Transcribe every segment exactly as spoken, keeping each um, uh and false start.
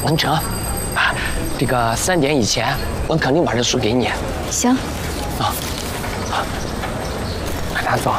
文成，啊，这个三点以前，我肯定把这书给你。 行。 啊，啊，拿走。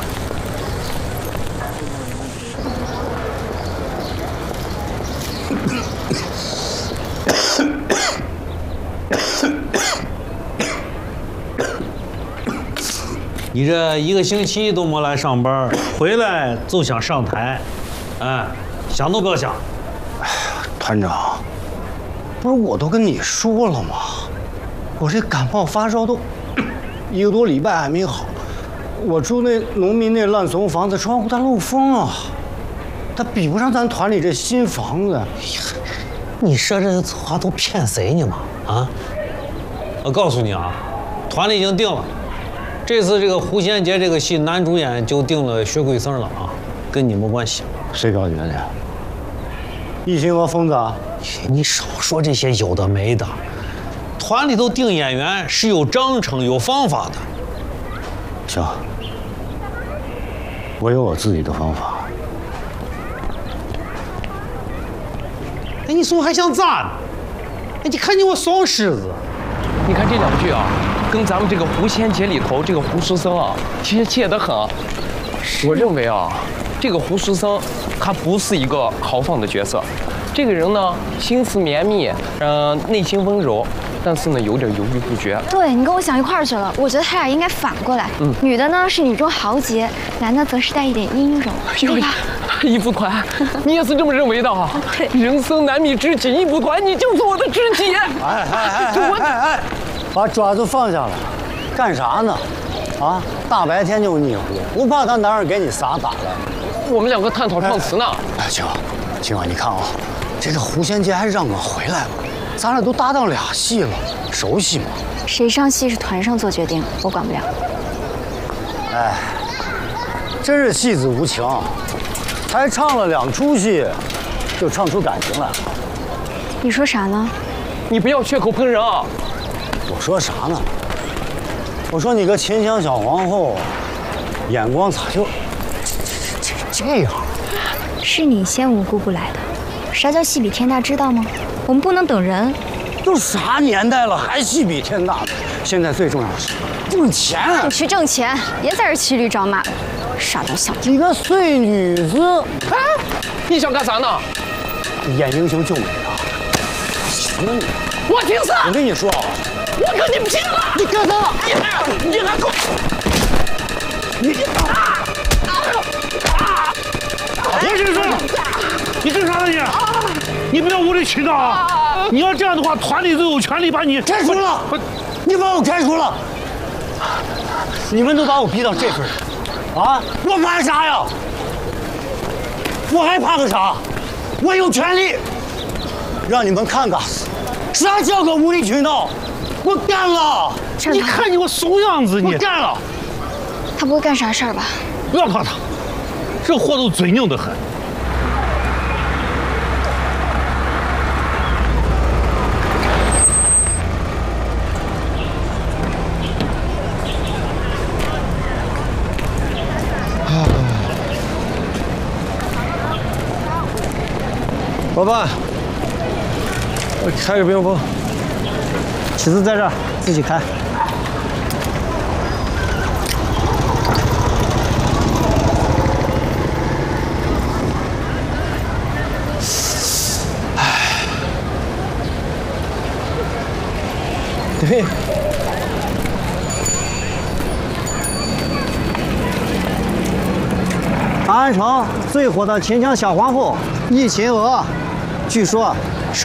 你这一个星期都没来上班，回来就想上台，哎，想都不要想。 哎呀，团长，不是我都跟你说了吗？我这感冒发烧都一个多礼拜还没好。我住那农民那烂怂房子，窗户它漏风啊，它比不上咱团里这新房子。 你说这话都骗谁呢嘛？啊！我告诉你啊，团里已经定了。 这次这个胡贤杰这个戏男主演就定了薛桂生了啊，跟你没关系。 谁告决的？一心和疯子啊？ 你少说这些有的没的。团里头定演员是有章程、有方法的。 行，我有我自己的方法。 哎，你说还想咋呢？哎，你看你我双狮子， 你看这两句啊。 跟咱们这个胡仙节里头这个胡书生啊，贴切得很。我认为啊，这个胡书生他不是一个豪放的角色，这个人呢心思绵密，嗯、呃，内心温柔，但是呢有点犹豫不决。 对你跟我想一块儿去了，我觉得他俩应该反过来，嗯，女的呢是女中豪杰，男的则是带一点阴柔，对吧？ 一夫团，你也是这么认为的啊？ 对， 人生难觅知己，一夫团，你就是我的知己。 哎哎哎哎哎哎！ 把爪子放下来，干啥呢？啊，大白天就腻乎，不怕他男人给你撒把来？ 我们两个探讨唱词呢。 哎，青啊，青啊，你看啊，这个胡仙杰还让我回来了，咱俩都搭档俩戏了，熟悉吗？ 谁上戏是团上做决定，我管不了。 哎，真是戏子无情，才唱了两出戏，就唱出感情来了。 你说啥呢？ 你不要血口喷人啊！ 我说啥呢？我说你个秦腔小皇后，眼光咋就这这这样？ 是你先无姑姑来的。啥叫戏比天大，知道吗？我们不能等人。 都啥年代了，还戏比天大？现在最重要的是挣钱。 你去挣钱，别在这骑驴找马，傻到小子。 你个碎女子！ 哎，你想干啥呢？ 演英雄救美啊！行了你， 我听死！ 我跟你说。 我跟你拼了！ 你干啥？ 你还你还够！ 你啊啊！胡先生，你干啥呢你？你不要无理取闹啊！你要这样的话，团里都有权利把你开除了。你把我开除了！你们都把我逼到这份上，啊！我怕啥呀？我还怕个啥？我有权利让你们看看啥叫个无理取闹。 我干了！ 你看你我怂样子，你我干了。 他不会干啥事儿吧？ 不要怕他，这货都嘴硬得很。 老板，我开个冰峰。 起子在这儿，自己开。唉，对。安安城最火的秦腔小皇后易秦娥，据说